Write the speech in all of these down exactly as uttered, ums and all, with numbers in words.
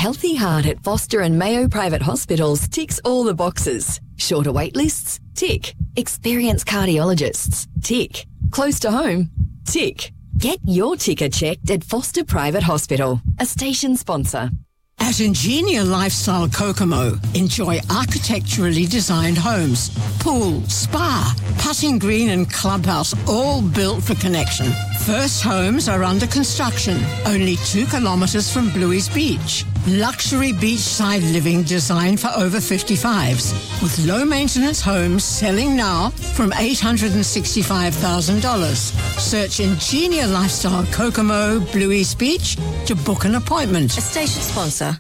healthy heart at Foster and Mayo Private Hospitals ticks all the boxes. Shorter wait lists? Tick. Experienced cardiologists? Tick. Close to home? Tick. Get your ticker checked at Foster Private Hospital, a station sponsor. At Ingenia Lifestyle Kokomo, enjoy architecturally designed homes, pool, spa, putting green and clubhouse, all built for connection. First homes are under construction, only two kilometres from Bluey's Beach. Luxury beachside living designed for over fifty-fives, with low-maintenance homes selling now from eight hundred sixty-five thousand dollars. Search Ingenia Lifestyle Kokomo, Bluey's Beach to book an appointment. A station sponsor.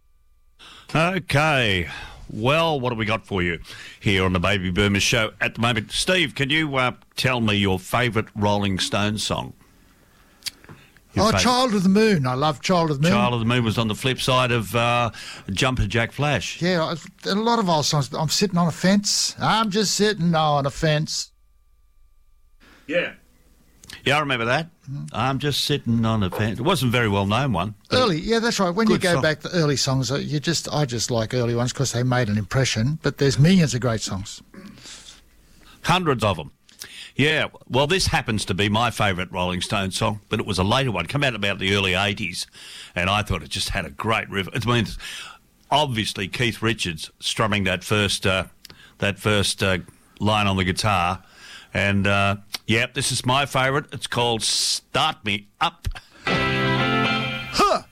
Okay. Well, what have we got for you here on the Baby Boomers show at the moment? Steve, can you uh, tell me your favourite Rolling Stones song? Your oh, favourite? Child of the Moon. I love Child of the Moon. Child of the Moon was on the flip side of uh, Jumper Jack Flash. Yeah, a lot of old songs. I'm sitting on a fence. I'm just sitting on a fence. Yeah. Yeah, I remember that. Mm. I'm just sitting on a fence. It wasn't a very well-known one. Early, yeah, that's right. When you go song. back to early songs, you just I just like early ones because they made an impression, but there's millions of great songs. Hundreds of them. Yeah, well, this happens to be my favourite Rolling Stones song, but it was a later one. Came out about the early eighties, and I thought it just had a great riff. It means, obviously, Keith Richards strumming that first uh, that first uh, line on the guitar, and uh, yeah, this is my favourite. It's called "Start Me Up." Huh.